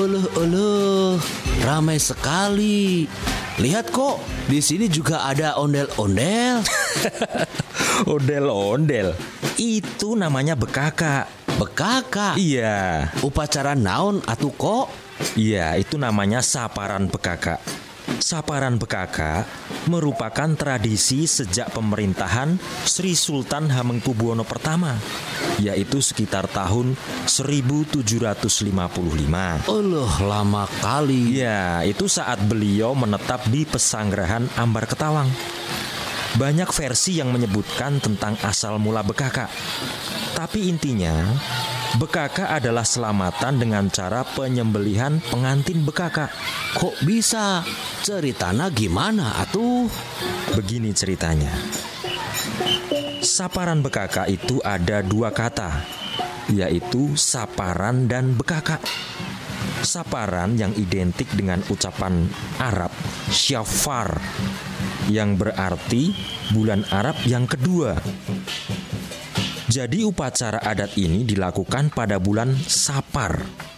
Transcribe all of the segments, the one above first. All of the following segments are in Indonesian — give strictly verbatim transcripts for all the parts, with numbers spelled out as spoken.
Uluh, uluh, ramai sekali. Lihat kok, di sini juga ada ondel-ondel. Ondel-ondel, itu namanya bekaka. Bekaka? Iya. Upacara naon atuh kok? Iya, itu namanya saparan bekaka. Saparan bekaka merupakan tradisi sejak pemerintahan Sri Sultan Hamengkubuwono pertama, yaitu sekitar tahun seribu tujuh ratus lima puluh lima. Uluh, lama kali. Ya, itu saat beliau menetap di Pesanggerahan Ambar Ketawang. Banyak versi yang menyebutkan tentang asal mula bekaka. Tapi intinya, bekaka adalah selamatan dengan cara penyembelihan pengantin bekaka. Kok bisa? Ceritanya gimana atuh? Begini ceritanya. Saparan bekaka itu ada dua kata, yaitu saparan dan bekaka. Saparan yang identik dengan ucapan Arab syafar, yang berarti bulan Arab yang kedua. Jadi upacara adat ini dilakukan pada bulan Sapar.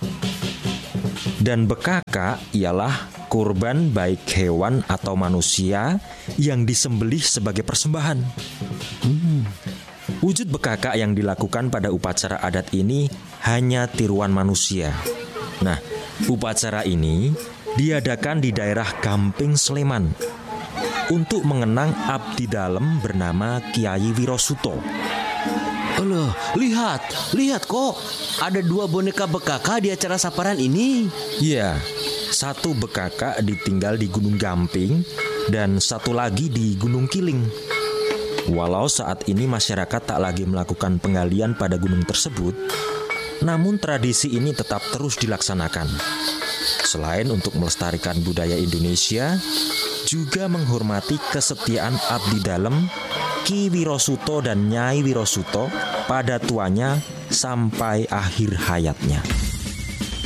Dan bekaka ialah kurban baik hewan atau manusia yang disembelih sebagai persembahan. Hmm. Wujud bekaka yang dilakukan pada upacara adat ini hanya tiruan manusia. Nah, upacara ini diadakan di daerah Gamping Sleman untuk mengenang abdi dalem bernama Kiai Wirosuto. Alah, lihat, lihat kok, ada dua boneka bekaka di acara saparan ini. Iya, satu bekaka ditinggal di Gunung Gamping dan satu lagi di Gunung Kiling. Walau saat ini masyarakat tak lagi melakukan penggalian pada gunung tersebut, namun tradisi ini tetap terus dilaksanakan. Selain untuk melestarikan budaya Indonesia, juga menghormati kesetiaan abdi dalem Ki Wirosuto dan Nyai Wirosuto pada tuanya sampai akhir hayatnya.